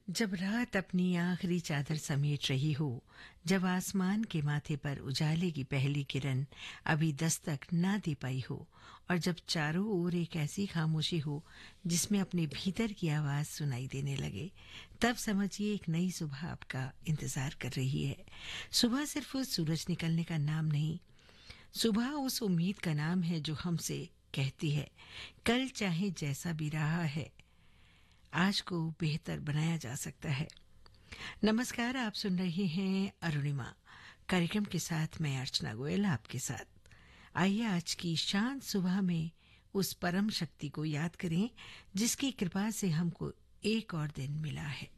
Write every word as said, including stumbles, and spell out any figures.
जब रात अपनी आखिरी चादर समेट रही हो, जब आसमान के माथे पर उजाले की पहली किरण अभी दस्तक ना दे पाई हो और जब चारों ओर एक ऐसी खामोशी हो जिसमें अपने भीतर की आवाज सुनाई देने लगे, तब समझिए एक नई सुबह आपका इंतजार कर रही है। सुबह सिर्फ उस सूरज निकलने का नाम नहीं, सुबह उस उम्मीद का नाम है जो हमसे कहती है, कल चाहे जैसा भी रहा है, आज को बेहतर बनाया जा सकता है। नमस्कार, आप सुन रहे हैं अरुणिमा कार्यक्रम के साथ। मैं अर्चना गोयल आपके साथ। आइए आज की शांत सुबह में उस परम शक्ति को याद करें जिसकी कृपा से हमको एक और दिन मिला है।